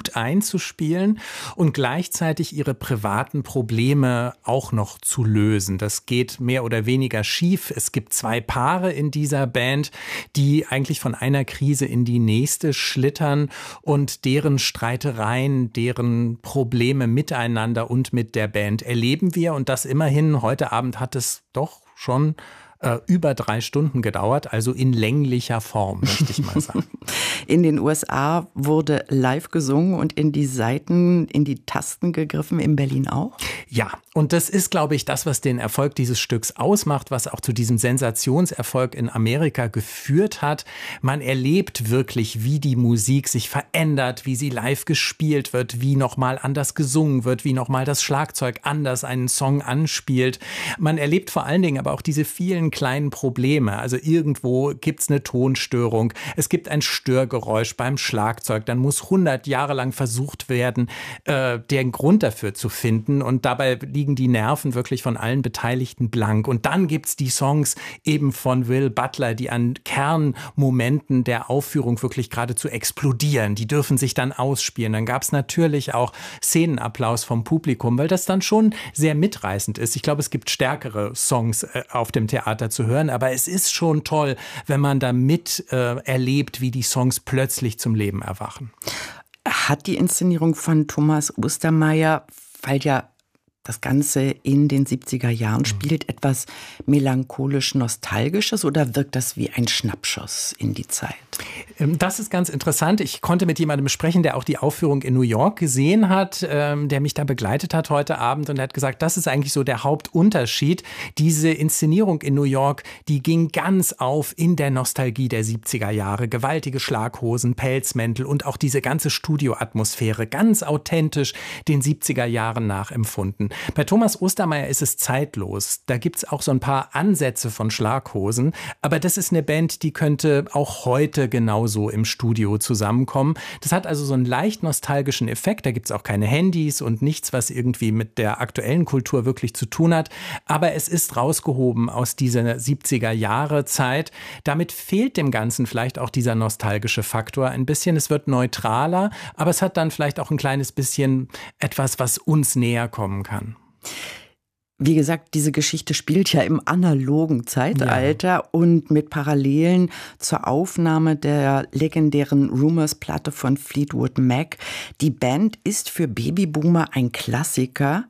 gut einzuspielen und gleichzeitig ihre privaten Probleme auch noch zu lösen. Das geht mehr oder weniger schief. Es gibt 2 Paare in dieser Band, die eigentlich von einer Krise in die nächste schlittern und deren Streitereien, deren Probleme miteinander und mit der Band erleben wir. Und das immerhin, heute Abend hat es doch schon über 3 Stunden gedauert, also in länglicher Form, möchte ich mal sagen. In den USA wurde live gesungen und in die Saiten, in die Tasten gegriffen, in Berlin auch? Ja, und das ist, glaube ich, das, was den Erfolg dieses Stücks ausmacht, was auch zu diesem Sensationserfolg in Amerika geführt hat. Man erlebt wirklich, wie die Musik sich verändert, wie sie live gespielt wird, wie nochmal anders gesungen wird, wie nochmal das Schlagzeug anders einen Song anspielt. Man erlebt vor allen Dingen aber auch diese vielen kleinen Probleme. Also irgendwo gibt's eine Tonstörung, es gibt ein Störgeräusch beim Schlagzeug, dann muss 100 Jahre lang versucht werden, den Grund dafür zu finden, und dabei liegen die Nerven wirklich von allen Beteiligten blank. Und dann gibt's die Songs eben von Will Butler, die an Kernmomenten der Aufführung wirklich geradezu explodieren. Die dürfen sich dann ausspielen. Dann gab's natürlich auch Szenenapplaus vom Publikum, weil das dann schon sehr mitreißend ist. Ich glaube, es gibt stärkere Songs auf dem Theater zu hören, aber es ist schon toll, wenn man da mit erlebt, wie die Songs plötzlich zum Leben erwachen. Hat die Inszenierung von Thomas Ostermeier, weil ja das Ganze in den 70er Jahren spielt, etwas melancholisch-nostalgisches, oder wirkt das wie ein Schnappschuss in die Zeit? Das ist ganz interessant. Ich konnte mit jemandem sprechen, der auch die Aufführung in New York gesehen hat, der mich da begleitet hat heute Abend, und er hat gesagt, das ist eigentlich so der Hauptunterschied. Diese Inszenierung in New York, die ging ganz auf in der Nostalgie der 70er Jahre. Gewaltige Schlaghosen, Pelzmäntel und auch diese ganze Studioatmosphäre, ganz authentisch den 70er Jahren nachempfunden. Bei Thomas Ostermeier ist es zeitlos. Da gibt's auch so ein paar Ansätze von Schlaghosen, aber das ist eine Band, die könnte auch heute genauso im Studio zusammenkommen. Das hat also so einen leicht nostalgischen Effekt. Da gibt's auch keine Handys und nichts, was irgendwie mit der aktuellen Kultur wirklich zu tun hat. Aber es ist rausgehoben aus dieser 70er-Jahre-Zeit. Damit fehlt dem Ganzen vielleicht auch dieser nostalgische Faktor ein bisschen. Es wird neutraler, aber es hat dann vielleicht auch ein kleines bisschen etwas, was uns näher kommen kann. Wie gesagt, diese Geschichte spielt ja im analogen Zeitalter und mit Parallelen zur Aufnahme der legendären Rumours-Platte von Fleetwood Mac. Die Band ist für Babyboomer ein Klassiker.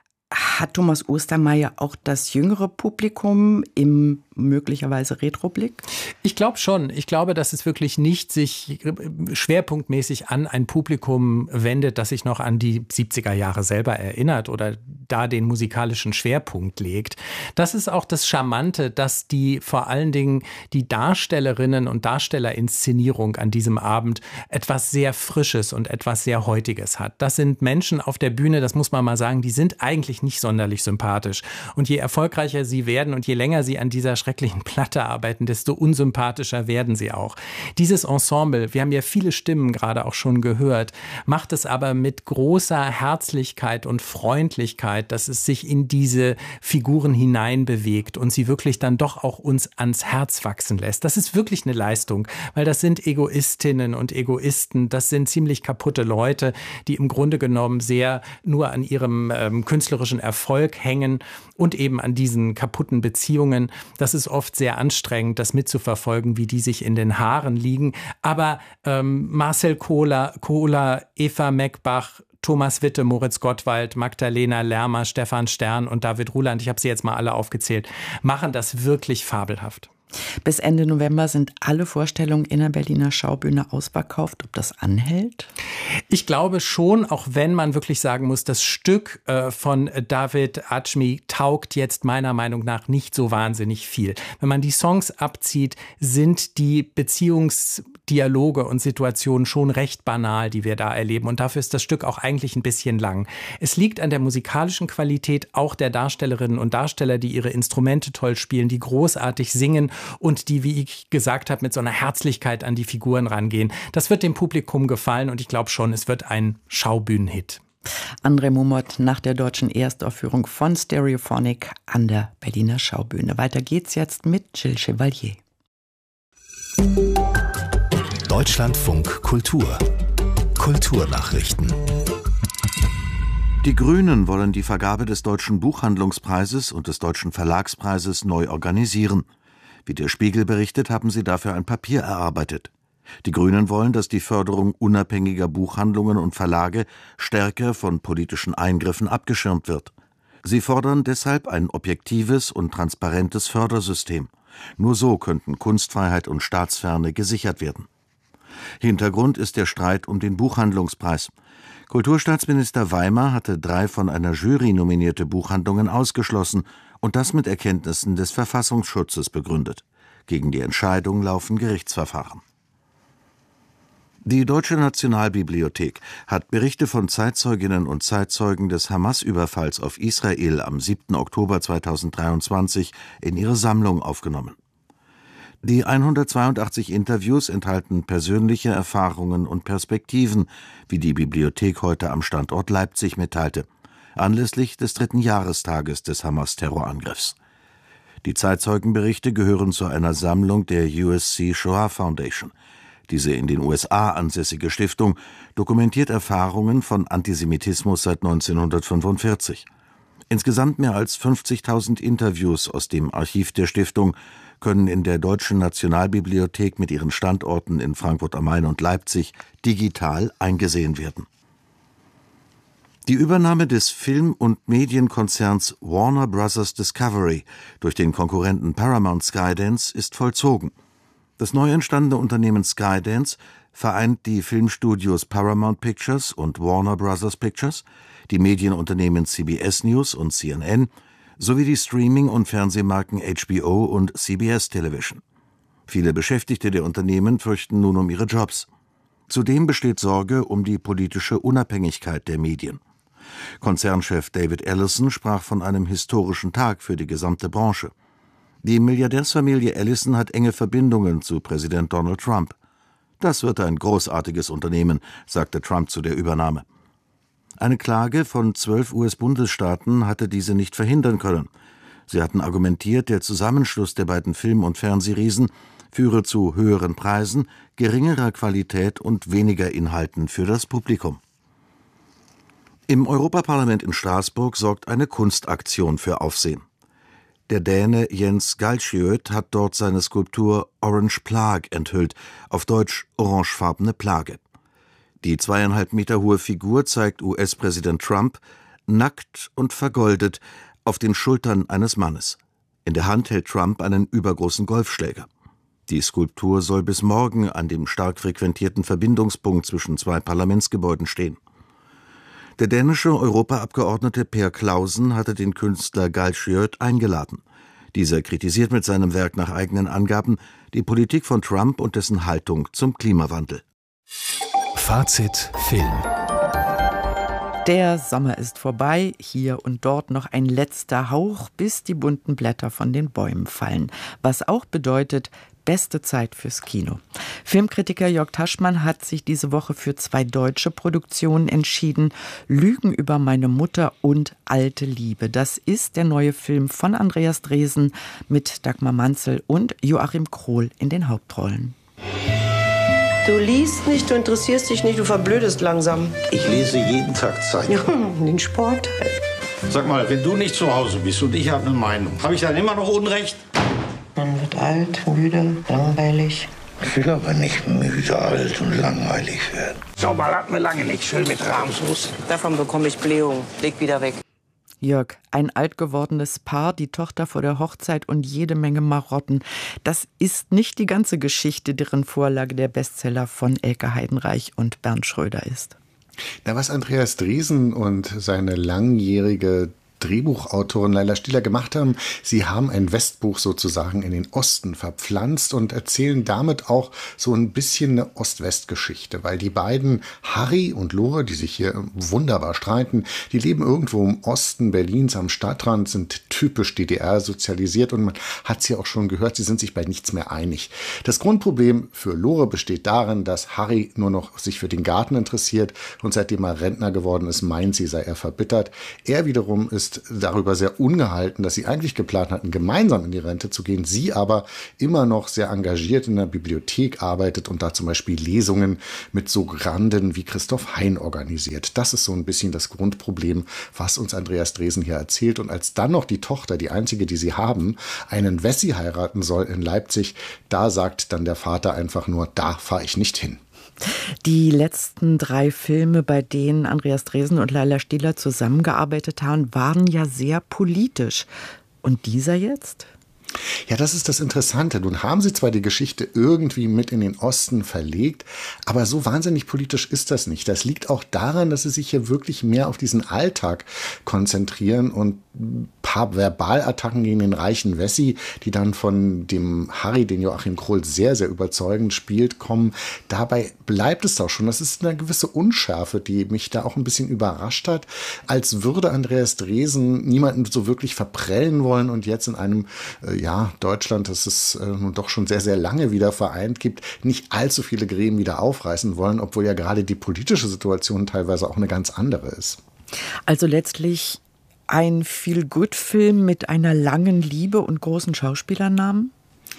Hat Thomas Ostermeier auch das jüngere Publikum im möglicherweise Retroblick? Ich glaube schon. Ich glaube, dass es wirklich nicht sich schwerpunktmäßig an ein Publikum wendet, das sich noch an die 70er Jahre selber erinnert oder da den musikalischen Schwerpunkt legt. Das ist auch das Charmante, dass vor allen Dingen die Darstellerinnen und Darstellerinszenierung an diesem Abend etwas sehr Frisches und etwas sehr Heutiges hat. Das sind Menschen auf der Bühne, das muss man mal sagen, die sind eigentlich nicht sonderlich sympathisch. Und je erfolgreicher sie werden und je länger sie an dieser schrecklichen Platte arbeiten, desto unsympathischer werden sie auch. Dieses Ensemble, wir haben ja viele Stimmen gerade auch schon gehört, macht es aber mit großer Herzlichkeit und Freundlichkeit, dass es sich in diese Figuren hineinbewegt und sie wirklich dann doch auch uns ans Herz wachsen lässt. Das ist wirklich eine Leistung, weil das sind Egoistinnen und Egoisten, das sind ziemlich kaputte Leute, die im Grunde genommen sehr nur an ihrem künstlerischen Erfolg hängen und eben an diesen kaputten Beziehungen. Das ist oft sehr anstrengend, das mitzuverfolgen, wie die sich in den Haaren liegen. Aber Marcel Kohler, Eva Meckbach, Thomas Witte, Moritz Gottwald, Magdalena Lermer, Stefan Stern und David Ruland, ich habe sie jetzt mal alle aufgezählt, machen das wirklich fabelhaft. Bis Ende November sind alle Vorstellungen in der Berliner Schaubühne ausverkauft. Ob das anhält? Ich glaube schon, auch wenn man wirklich sagen muss, das Stück von David Ajmi taugt jetzt meiner Meinung nach nicht so wahnsinnig viel. Wenn man die Songs abzieht, sind die Beziehungsdialoge und Situationen schon recht banal, die wir da erleben. Und dafür ist das Stück auch eigentlich ein bisschen lang. Es liegt an der musikalischen Qualität auch der Darstellerinnen und Darsteller, die ihre Instrumente toll spielen, die großartig singen und die, wie ich gesagt habe, mit so einer Herzlichkeit an die Figuren rangehen. Das wird dem Publikum gefallen und ich glaube schon, es wird ein Schaubühnenhit. André Mummert nach der deutschen Erstaufführung von Stereophonic an der Berliner Schaubühne. Weiter geht's jetzt mit Gilles Chevalier. Deutschlandfunk Kultur Kulturnachrichten. Die Grünen wollen die Vergabe des Deutschen Buchhandlungspreises und des Deutschen Verlagspreises neu organisieren. Wie der Spiegel berichtet, haben sie dafür ein Papier erarbeitet. Die Grünen wollen, dass die Förderung unabhängiger Buchhandlungen und Verlage stärker von politischen Eingriffen abgeschirmt wird. Sie fordern deshalb ein objektives und transparentes Fördersystem. Nur so könnten Kunstfreiheit und Staatsferne gesichert werden. Hintergrund ist der Streit um den Buchhandlungspreis. Kulturstaatsminister Weimer hatte 3 von einer Jury nominierte Buchhandlungen ausgeschlossen und das mit Erkenntnissen des Verfassungsschutzes begründet. Gegen die Entscheidung laufen Gerichtsverfahren. Die Deutsche Nationalbibliothek hat Berichte von Zeitzeuginnen und Zeitzeugen des Hamas-Überfalls auf Israel am 7. Oktober 2023 in ihre Sammlung aufgenommen. Die 182 Interviews enthalten persönliche Erfahrungen und Perspektiven, wie die Bibliothek heute am Standort Leipzig mitteilte, anlässlich des 3. Jahrestages des Hamas-Terrorangriffs. Die Zeitzeugenberichte gehören zu einer Sammlung der USC Shoah Foundation. Diese in den USA ansässige Stiftung dokumentiert Erfahrungen von Antisemitismus seit 1945. Insgesamt mehr als 50.000 Interviews aus dem Archiv der Stiftung können in der Deutschen Nationalbibliothek mit ihren Standorten in Frankfurt am Main und Leipzig digital eingesehen werden. Die Übernahme des Film- und Medienkonzerns Warner Bros. Discovery durch den Konkurrenten Paramount Skydance ist vollzogen. Das neu entstandene Unternehmen Skydance vereint die Filmstudios Paramount Pictures und Warner Bros. Pictures, die Medienunternehmen CBS News und CNN sowie die Streaming- und Fernsehmarken HBO und CBS Television. Viele Beschäftigte der Unternehmen fürchten nun um ihre Jobs. Zudem besteht Sorge um die politische Unabhängigkeit der Medien. Konzernchef David Ellison sprach von einem historischen Tag für die gesamte Branche. Die Milliardärsfamilie Ellison hat enge Verbindungen zu Präsident Donald Trump. Das wird ein großartiges Unternehmen, sagte Trump zu der Übernahme. Eine Klage von 12 US-Bundesstaaten hatte diese nicht verhindern können. Sie hatten argumentiert, der Zusammenschluss der beiden Film- und Fernsehriesen führe zu höheren Preisen, geringerer Qualität und weniger Inhalten für das Publikum. Im Europaparlament in Straßburg sorgt eine Kunstaktion für Aufsehen. Der Däne Jens Galschiøt hat dort seine Skulptur Orange Plague enthüllt, auf Deutsch orangefarbene Plage. Die 2,5 Meter hohe Figur zeigt US-Präsident Trump nackt und vergoldet auf den Schultern eines Mannes. In der Hand hält Trump einen übergroßen Golfschläger. Die Skulptur soll bis morgen an dem stark frequentierten Verbindungspunkt zwischen 2 Parlamentsgebäuden stehen. Der dänische Europaabgeordnete Per Clausen hatte den Künstler Galschiøt eingeladen. Dieser kritisiert mit seinem Werk nach eigenen Angaben die Politik von Trump und dessen Haltung zum Klimawandel. Fazit Film. Der Sommer ist vorbei, hier und dort noch ein letzter Hauch, bis die bunten Blätter von den Bäumen fallen. Was auch bedeutet, beste Zeit fürs Kino. Filmkritiker Jörg Taschmann hat sich diese Woche für 2 deutsche Produktionen entschieden. Lügen über meine Mutter und Alte Liebe. Das ist der neue Film von Andreas Dresen mit Dagmar Manzel und Joachim Krohl in den Hauptrollen. Du liest nicht, du interessierst dich nicht, du verblödest langsam. Ich lese jeden Tag Zeitung. Ja, den Sport halt. Sag mal, wenn du nicht zu Hause bist und ich habe eine Meinung, habe ich dann immer noch Unrecht? Man wird alt, müde, langweilig. Ich will aber nicht müde, alt und langweilig werden. Sauber hatten wir lange nicht, schön mit Rahmsoße. Davon bekomme ich Blähung. Leg wieder weg. Jörg, ein alt gewordenes Paar, die Tochter vor der Hochzeit und jede Menge Marotten. Das ist nicht die ganze Geschichte, deren Vorlage der Bestseller von Elke Heidenreich und Bernd Schröder ist. Na, was Andreas Dresen und seine langjährige Drehbuchautorin Laila Stieler gemacht haben. Sie haben ein Westbuch sozusagen in den Osten verpflanzt und erzählen damit auch so ein bisschen eine Ost-West-Geschichte, weil die beiden, Harry und Lore, die sich hier wunderbar streiten, die leben irgendwo im Osten Berlins am Stadtrand, sind typisch DDR sozialisiert und man hat sie auch schon gehört, sie sind sich bei nichts mehr einig. Das Grundproblem für Lore besteht darin, dass Harry nur noch sich für den Garten interessiert und seitdem er Rentner geworden ist, meint sie, sei er verbittert. Er wiederum ist ist darüber sehr ungehalten, dass sie eigentlich geplant hatten, gemeinsam in die Rente zu gehen, sie aber immer noch sehr engagiert in der Bibliothek arbeitet und da zum Beispiel Lesungen mit so Granden wie Christoph Hein organisiert. Das ist so ein bisschen das Grundproblem, was uns Andreas Dresen hier erzählt. Und als dann noch die Tochter, die einzige, die sie haben, einen Wessi heiraten soll in Leipzig, da sagt dann der Vater einfach nur, da fahre ich nicht hin. Die letzten 3 Filme, bei denen Andreas Dresen und Laila Stieler zusammengearbeitet haben, waren ja sehr politisch. Und dieser jetzt? Ja, das ist das Interessante. Nun haben sie zwar die Geschichte irgendwie mit in den Osten verlegt, aber so wahnsinnig politisch ist das nicht. Das liegt auch daran, dass sie sich hier wirklich mehr auf diesen Alltag konzentrieren und ein paar Verbalattacken gegen den reichen Wessi, die dann von dem Harry, den Joachim Kroll sehr, sehr überzeugend spielt, kommen. Dabei bleibt es auch schon. Das ist eine gewisse Unschärfe, die mich da auch ein bisschen überrascht hat, als würde Andreas Dresen niemanden so wirklich verprellen wollen und jetzt in einem Deutschland, das es nun doch schon sehr, sehr lange wieder vereint gibt, nicht allzu viele Gräben wieder aufreißen wollen, obwohl ja gerade die politische Situation teilweise auch eine ganz andere ist. Also letztlich ein Feel-Good-Film mit einer langen Liebe und großen Schauspielernamen?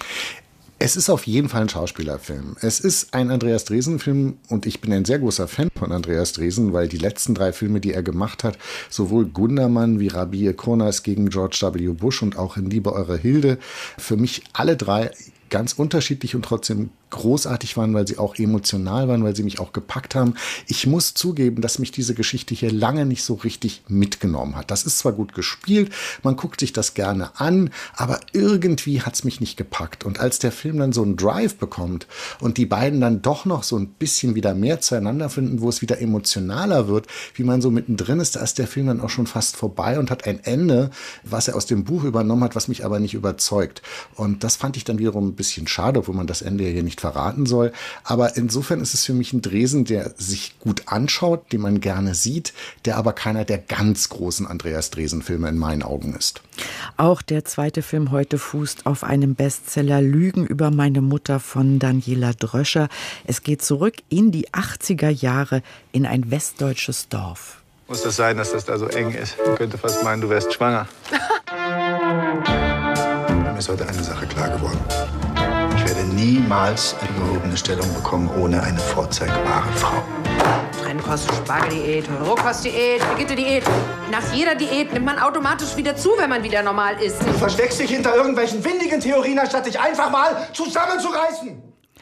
Es ist auf jeden Fall ein Schauspielerfilm. Es ist ein Andreas Dresen-Film und ich bin ein sehr großer Fan von Andreas Dresen, weil die letzten 3 Filme, die er gemacht hat, sowohl Gundermann wie Rabie Kurnas gegen George W. Bush und auch in Liebe eure Hilde, für mich alle 3 ganz unterschiedlich und trotzdem großartig waren, weil sie auch emotional waren, weil sie mich auch gepackt haben. Ich muss zugeben, dass mich diese Geschichte hier lange nicht so richtig mitgenommen hat. Das ist zwar gut gespielt, man guckt sich das gerne an, aber irgendwie hat es mich nicht gepackt. Und als der Film dann so einen Drive bekommt und die beiden dann doch noch so ein bisschen wieder mehr zueinander finden, wo es wieder emotionaler wird, wie man so mittendrin ist, da ist der Film dann auch schon fast vorbei und hat ein Ende, was er aus dem Buch übernommen hat, was mich aber nicht überzeugt. Und das fand ich dann wiederum ein bisschen schade, obwohl man das Ende hier nicht verraten soll. Aber insofern ist es für mich ein Dresen, der sich gut anschaut, den man gerne sieht, der aber keiner der ganz großen Andreas Dresen-Filme in meinen Augen ist. Auch der zweite Film heute fußt auf einem Bestseller Lügen über meine Mutter von Daniela Dröscher. Es geht zurück in die 80er Jahre in ein westdeutsches Dorf. Muss das sein, dass das da so eng ist? Man könnte fast meinen, du wärst schwanger. Mir ist heute eine Sache klar geworden. Ich werde niemals eine gehobene Stellung bekommen ohne eine vorzeigbare Frau. Trennkost-Spargeldiät, Rohkostdiät, Brigitte-Diät. Nach jeder Diät nimmt man automatisch wieder zu, wenn man wieder normal isst. Du versteckst dich hinter irgendwelchen windigen Theorien, anstatt dich einfach mal zusammenzureißen.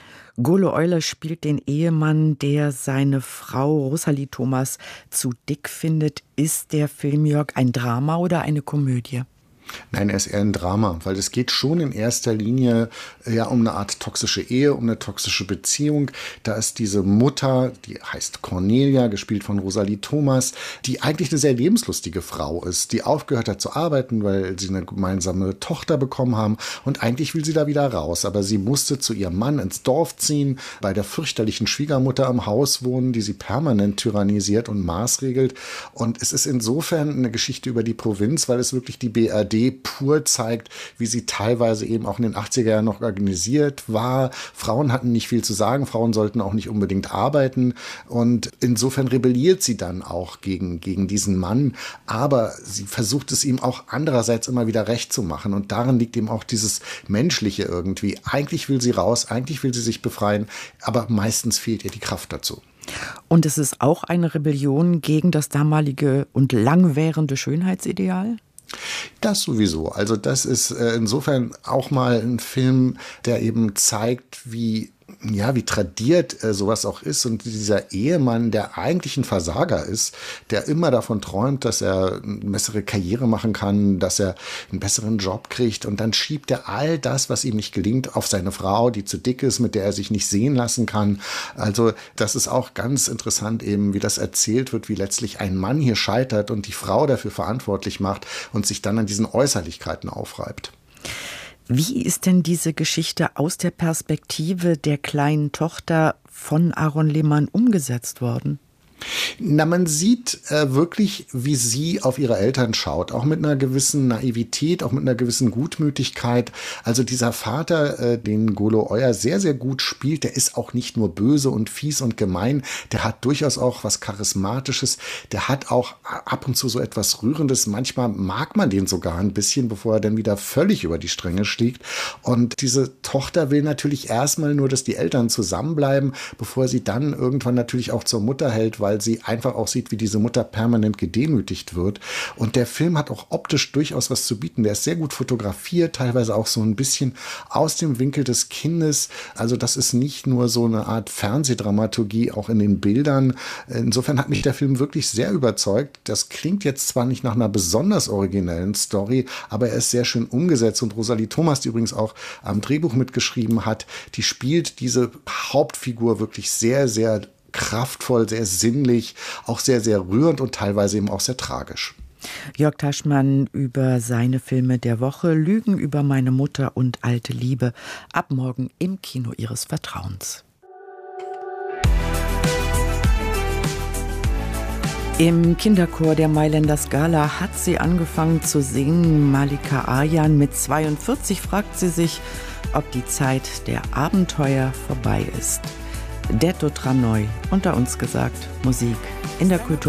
Golo Euler spielt den Ehemann, der seine Frau Rosalie Thomas zu dick findet. Ist der Film, Jörg, ein Drama oder eine Komödie? Nein, er ist eher ein Drama, weil es geht schon in erster Linie um eine Art toxische Ehe, um eine toxische Beziehung. Da ist diese Mutter, die heißt Cornelia, gespielt von Rosalie Thomas, die eigentlich eine sehr lebenslustige Frau ist, die aufgehört hat zu arbeiten, weil sie eine gemeinsame Tochter bekommen haben und eigentlich will sie da wieder raus. Aber sie musste zu ihrem Mann ins Dorf ziehen, bei der fürchterlichen Schwiegermutter im Haus wohnen, die sie permanent tyrannisiert und maßregelt. Und es ist insofern eine Geschichte über die Provinz, weil es wirklich die BRD pur zeigt, wie sie teilweise eben auch in den 80er Jahren noch organisiert war. Frauen hatten nicht viel zu sagen, Frauen sollten auch nicht unbedingt arbeiten und insofern rebelliert sie dann auch gegen diesen Mann, aber sie versucht es ihm auch andererseits immer wieder recht zu machen und darin liegt eben auch dieses Menschliche irgendwie. Eigentlich will sie raus, eigentlich will sie sich befreien, aber meistens fehlt ihr die Kraft dazu. Und es ist auch eine Rebellion gegen das damalige und langwährende Schönheitsideal? Das sowieso. Also das ist insofern auch mal ein Film, der eben zeigt, wie tradiert sowas auch ist. Und dieser Ehemann, der eigentlich ein Versager ist, der immer davon träumt, dass er eine bessere Karriere machen kann, dass er einen besseren Job kriegt. Und dann schiebt er all das, was ihm nicht gelingt, auf seine Frau, die zu dick ist, mit der er sich nicht sehen lassen kann. Also das ist auch ganz interessant eben, wie das erzählt wird, wie letztlich ein Mann hier scheitert und die Frau dafür verantwortlich macht und sich dann an diesen Äußerlichkeiten aufreibt. Wie ist denn diese Geschichte aus der Perspektive der kleinen Tochter von Aaron Lehmann umgesetzt worden? Na, man sieht wirklich, wie sie auf ihre Eltern schaut, auch mit einer gewissen Naivität, auch mit einer gewissen Gutmütigkeit. Also dieser Vater, den Golo Oyer sehr, sehr gut spielt, der ist auch nicht nur böse und fies und gemein, der hat durchaus auch was Charismatisches, der hat auch ab und zu so etwas Rührendes. Manchmal mag man den sogar ein bisschen, bevor er dann wieder völlig über die Stränge schlägt. Und diese Tochter will natürlich erstmal nur, dass die Eltern zusammenbleiben, bevor sie dann irgendwann natürlich auch zur Mutter hält, weil sie einfach auch sieht, wie diese Mutter permanent gedemütigt wird. Und der Film hat auch optisch durchaus was zu bieten. Der ist sehr gut fotografiert, teilweise auch so ein bisschen aus dem Winkel des Kindes. Also das ist nicht nur so eine Art Fernsehdramaturgie, auch in den Bildern. Insofern hat mich der Film wirklich sehr überzeugt. Das klingt jetzt zwar nicht nach einer besonders originellen Story, aber er ist sehr schön umgesetzt. Und Rosalie Thomas, die übrigens auch am Drehbuch mitgeschrieben hat, die spielt diese Hauptfigur wirklich sehr, sehr kraftvoll, sehr sinnlich, auch sehr, sehr rührend und teilweise eben auch sehr tragisch. Jörg Taschmann über seine Filme der Woche, Lügen über meine Mutter und Alte Liebe, ab morgen im Kino Ihres Vertrauens. Im Kinderchor der Mailänder Scala hat sie angefangen zu singen. Malika Arjan mit 42 fragt sie sich, ob die Zeit der Abenteuer vorbei ist. Detto Tranoi, unter uns gesagt, Musik in der Kultur.